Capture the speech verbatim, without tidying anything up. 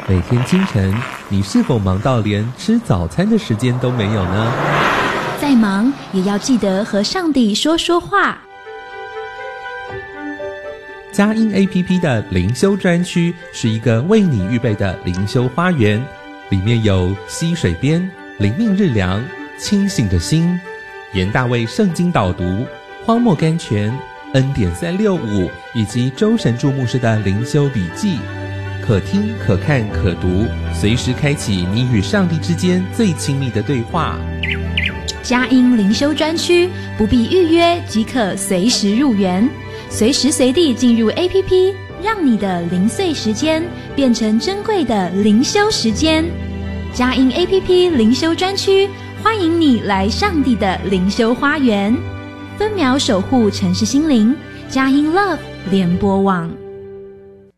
每天清晨，你是否忙到连吃早餐的时间都没有呢？ 再忙也要记得和上帝说说话。 佳音 A P P 的灵修专区是一个为你预备的灵修花园，里面有溪水边、灵命日粮、清醒的心、严大卫圣经导读、荒漠甘泉、恩典三六五以及周神助牧师的灵修笔记，可听可看可读，随时开启你与上帝之间最亲密的对话。 佳音灵修专区不必预约即可随时入园，随时随地进入 A P P， 让你的零碎时间变成珍贵的灵修时间。佳音 A P P 灵修专区欢迎你来上帝的灵修花园，分秒守护城市心灵。佳音 Love 联播网。